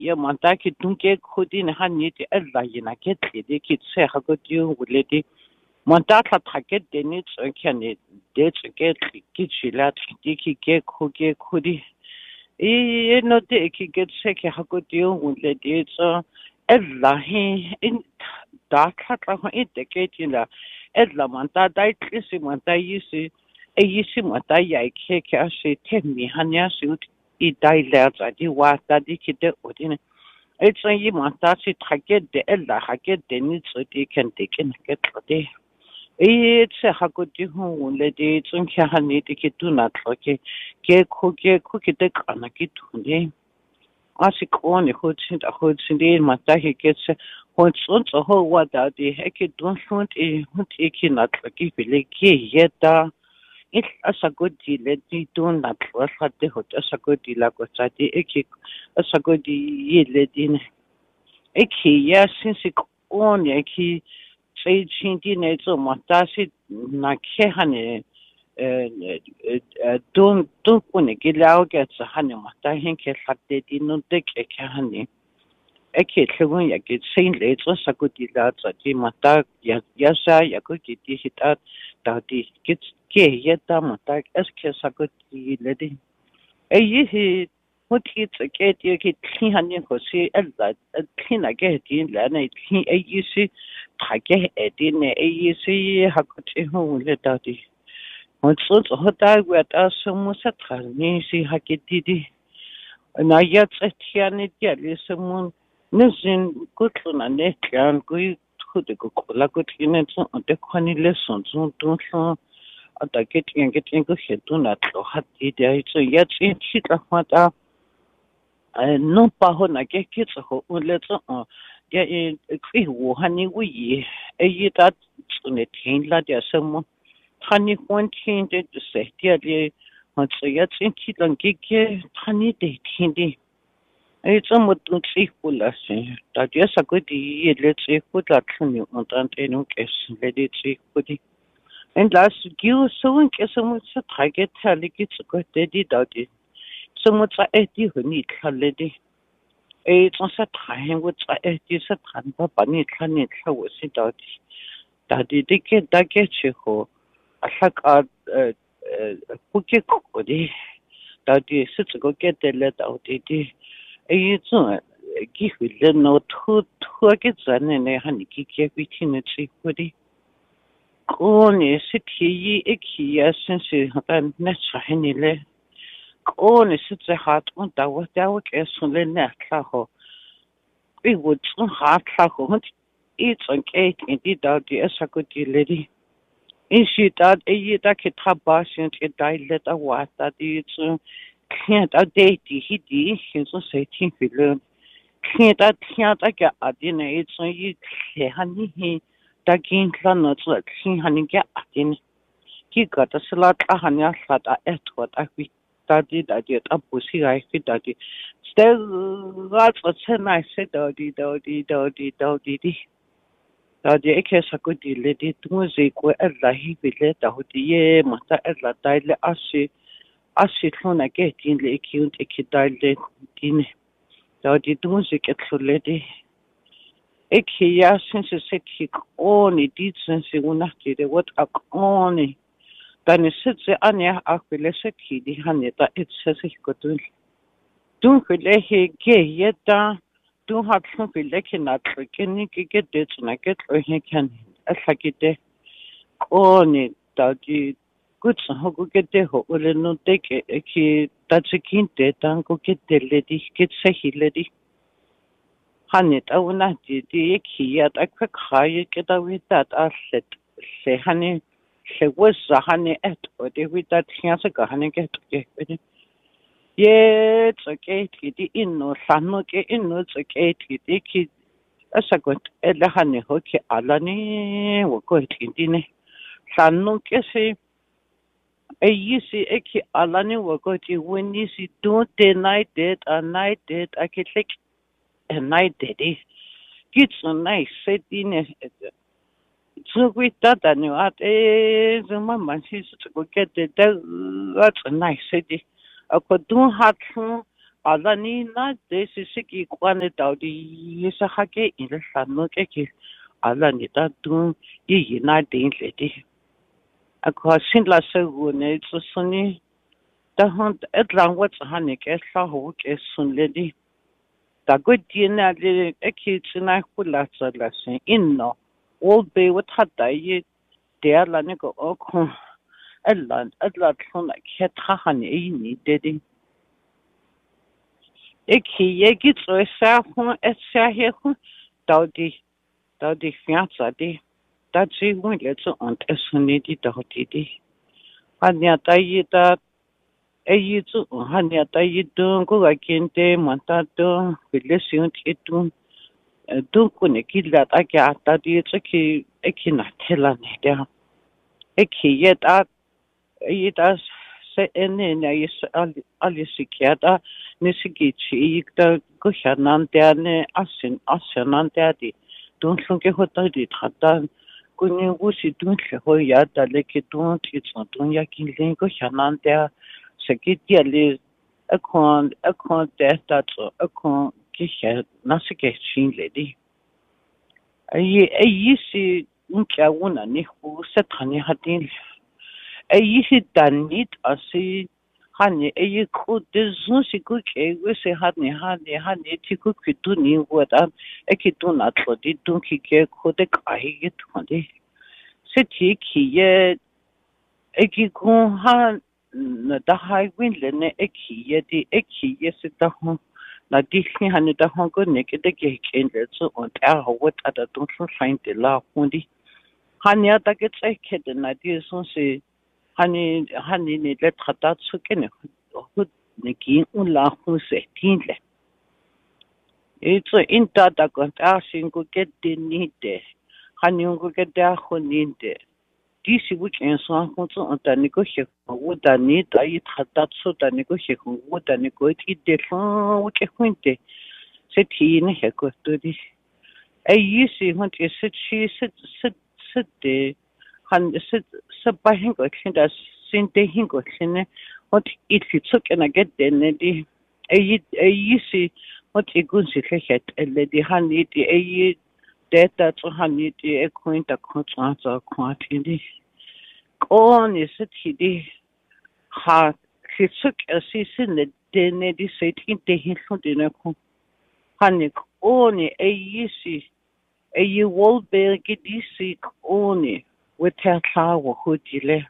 ya manta ki tunke khudi ne han ni ti alla yina ke tlede ki tse ha go ti wule di manta tla thake de ni tsokya ne de tsoke ki chila ti ki ke khudi e no te ki ke tse ke ha go ti wule di so alla he in da tla ho ite ke ti la alla manta dai tlisi manta yisi e yisi manta ya ke a se te mi hanya su I dai lærte at de var der de ikke det og det. Et så I må ta sit trække det eller hakke det nyt så de kan det kan get det. Et så har gået det hun le det som kan han det kan du not trække. Ke kuke det kan ikke du det. Og så krone hod sin det må ta ikke så hod så ho var der det ikke du hun ikke not trække vil ikke ja it as a good deal, let me do not was at the hot as a good deal, like what's at the eki as a good deal, let in eki, yes, since it on eki, say, chinty, so matasi, nakehane, don't put a gilau gets a honey, mata hinke at the no deck a honey. Eki, when you get Saint Lates, a good deal, that's a dimata, yasa, ya could get it out, that it gets. Ke yeta mata eske sakoti ledi e hi muti tsake ti ki thihani ko si ella thina ke ti la na thi e yisi thake e ti ne e yisi hakoti hu le ta ti mutsu hota weta sumu sa thani si hakiti di na ya tsethiani ti ali sumu nizin kutluna ne kan ku khude ko la ko thine tso te khani le son tso to ata getting go hetu na tlo hati dai so ya chi tla mata no pa ho na ke tso o le tso ya e kwi wo hani wi e yi ta tsune tin la dia samo hani kon tin de se dia le ho tso ya chi tla ke hani de tin di e tso mo tu tsi pula se ta dia sa ko di le tsi ko ta tsuni on tan te no ke le di tsi ko di and last you so and so much target haliki to dedi dodi so much eti huni khaledi e tsa thahen wo tsa eti sa than ba pani thani thawo si dadi dike dake che ho ahlaka kuke ko di dadi sitse go get the let out di e tso gi hule no thu ke tsane ne haniki ke bitin tsi ko di Kone sityi ikia since hatan netsa henile. Kone sitze hat und dawa kesunle netlaho. We would some heart laho. It's on gate in the dowdy esakuti lady. In she dad a yida kitabashant a dilet a wat that it's can't a date he so say tin film. Can't a get a dinner it's on you honey. Dagin klano tso thin hanin ke atin ki gata slat a hanya slat a etwat a wi tadi dadi ta pusi gai fi dadi stel rat tsena se dadi dadi eke sakuti le di tumuzi ko alla hi bile ta hoti ye mata alla taile asi khona ke tin le kiunt ekitaile tin dadi tumuzi ke khule di Eki ya since seki oni ditsensi unahti what akoni tani sitse anya akvile seki di haneta etsesi kotun dun file he ge yeta dun hat file kinat keni ke detsna ke he kan asakite oni tadi guts ho ke de ho ole no teke eki tatsikinte tango ke dele di ke sehile di Hanit awna di kiyat akwa khaye kita witat aslet se hani se wasa hani et o de witat khiasa ka hani ke ye tsoke ti inno sanno ke inno tsoke ti ki asakot ele hani ho ke alani wo ko ti ne sanno ke se e yisi eki alani wo ko ti when you see don't night it a night it akitlik and night daddy. Gets so nice, said in so we thought that knew at the mama, she's to go get the that's a nice city. I could do hot ala ni na desi siki kwane taudi yesa hake ile sanu ke ala ni ta tu yi na de le di akwa sin la se go ne tso soni ta hon etlang wa tsa ne ke sa ho ke sun le di ta go di na le e ki tsina ku la tsa la se inno all be what hata yi de ala ne go o ko ella tsona ke tra han e ni de di ik je giet zo samen het zeggen dat die fianza die dat ze moet zo ontessenen die dat die hanya tai dat je zo hanya tai doen ko kente manta doen relation itu doen kon ki dat ak ja dat die ki ek na tella ne der ik je dat se ene na is al sikiata nisikichi ikta kushanan tane asanan tadi don sunke hota di thata kuni usi dun ho ya dale ke don ti don ya kin len kushanan ta sekiti ali akon testa to akon kisha nasike chin ledi ayi si unka una ni hu setani hatin ayi si danit asi hani ayi ko de zun si ko ke we se hani ti ko kitu ni wada ekitu na todi dun ki ke ko de kai ge tu de se ti ki ye eki ko ha na da hai win le ne eki ye se da ho na di hani da ho ko ne ke de ke le so on ta ho wat ada dun so find de la hundi hani ata ke tse ke de na di so se hani ne le trata tsuke ne ho ne ki un la hu se tinle it's inta da ko ta sin ko ke de ni de hani un ko ke da ho ni de di si bu ken so ko so anta ni ko she ko da ni ta yi trata tsu da ni ko she ko da ni ko ti de fo ke hunte se ti ne he ko to di ai si hun ti se chi se de han se pa hin ko khinda sinte hin ko khine ot it fitsuk na get den di ai si ot igun si khet le di han di ai data to han di e kointa ko tsa ko ti ko ni se ti di ha fitsuk si sin de di se ti te hin so di na ko han ni ko ni ai si ai wol berg di si ko ni wethatla wo hodile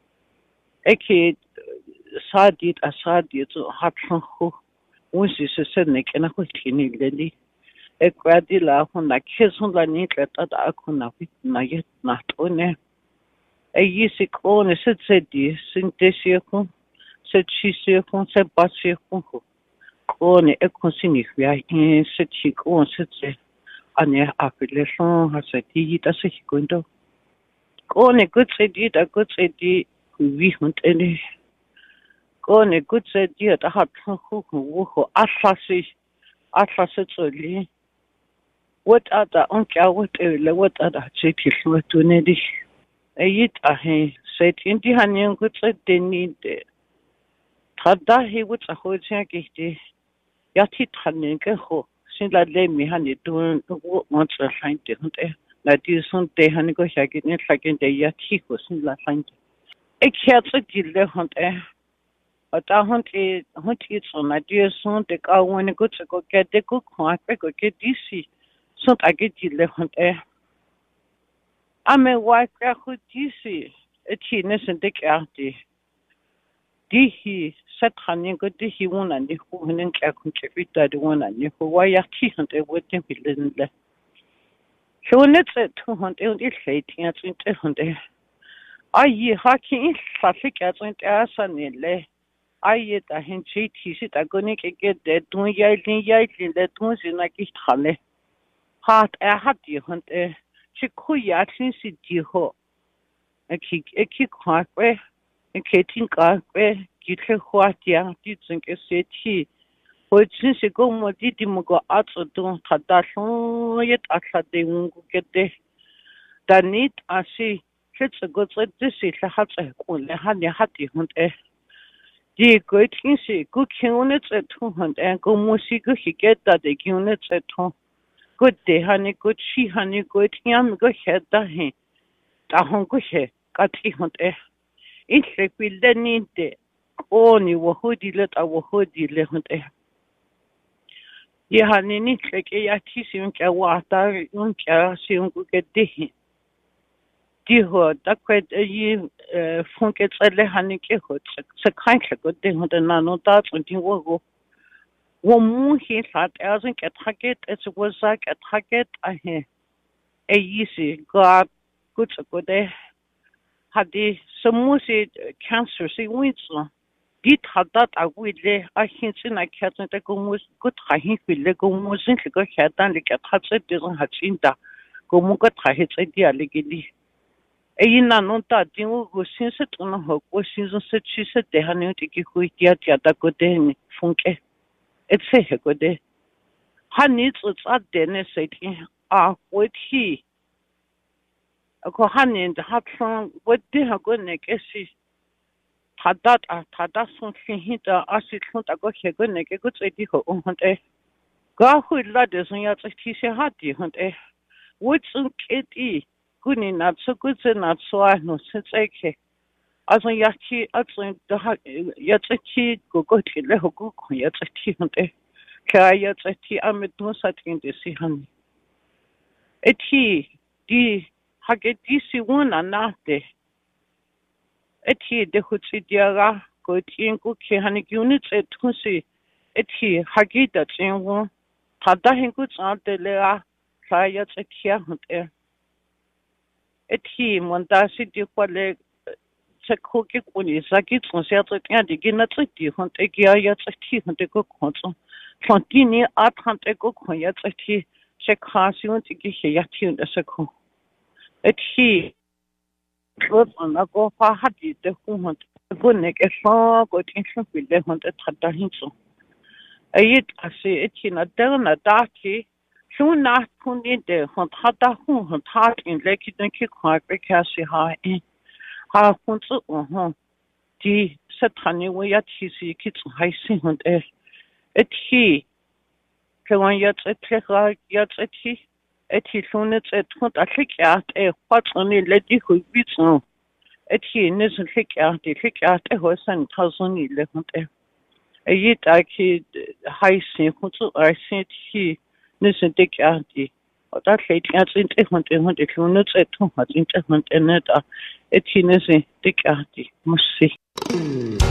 eke sadit so hatlan ho wonsi se sene kena ko tini leli ekwadi la hona kesun la ni tleta da akuna na yet na tone yisi ko ne se di sintesi ko se chisi ko se pasi ko ne ekonsini ya se chi ko se ane apelation ha se ti ta se kondo ko ne gutse di vi hunt ene ko ne gutse di ta hat ho atlase tsoli what other onka what le what other cheki hluto ne di ayit ahe set indi hanen gutse deni de tada he what a ho tsia ke di ya ti thanen ke ho sin la le mi hanen tu mo tsa fain de hunte la di son te hanen ko shaki ne sakin de ya ti ko sin la fain ik het gilde hunte ata hunte so na di son te ka woni ko tsko ke de ko kwa ko ke disi son ta ke gilde hunte ame wa ka khu disi e ti ne sen de karte di hi set hanen ko di hi wona ni ko hanen ka ku ke vita de wona ni ko wa ya ti hunte wo te bilen le so net tu hunte und ich leit ja zu hunte ai haki traffic at und asanile ai ta hin chi thi si ta koni ke de tu yailin le tu sina ki thale hat hat die hund chi khu ya thin si di ho eki kwa kwe eki tin ka kwe ki the khwa tia ti tsing ke se thi ho tsin se ko mo ti mo ko atso tu khata so yet atla de ngu ke te danit asi se go tse se la ha tse ko le ha ne ha ti hund 第个天是个看我那在通很的，个莫是个是给大的看我那在通，个地下你个去下你个天咪个下大嘿，大红个下，个天很的，一直比来年的，哦你我好地了，但我好地了很的。一下你这个呀，提醒给我打用家是用个的。之后大概风格在那哈你给好吃看起个的，我的那弄打从的我母亲啥的，要是给他给，但是我啥给他给他嘿，意思个这个的，他的什么是看书是位置，比他大为了，现在那看着的公母个他很回来，公母是这个看单的给他这地方还真大，公母个他还在地里给你。那弄大点，我现实中能好，我现实是去是的，还能这个回家家的个的呢，风格，这些个的，还你只咋的呢？谁听啊？我听，可还你还从我底下个那个是，他打送信的，20从那个那个那个最底后，很的，刚回来的时候要再提醒下的，很的，我真给的。过年拿出个子拿出来，弄是在去，说要去，说都还要再去个天来和个看要再去很的，看要再去没多少天的时候，去的还给的是我拿的，去的或者的啊，个天个看还你叫你在同时，去还给的真我，他答应个这样的了啊，他要再去很的。mon da si di kwale se ko ke ko ni sa ki tson se tsa tya di ki na tsa ti hon te ki ya tsa ti hon te ko ko tson tson ti ni a than te ko ko ya tsa ti se kha si hon ti ki se ya ti da se ko ko na ko fa ha di te ko hon ko ne ke fa ko ti so pi le hon te tha da hin so na da ki Schon nach von den von hat da von hat in leki den ki kwa ke si ha von zu die satani wo ya ti si ki zu hai si und hi ke wan ya tse ya tse hi schon net von da klik ja wat ni le di hu bi zu hi ne so klik ja ho san 1000 ni le und da ki hai si von zu si hi Nisse dick die. Und das leid jetzt in die Klone Zeitung hat in der Internet da. Etine dick die muss sich.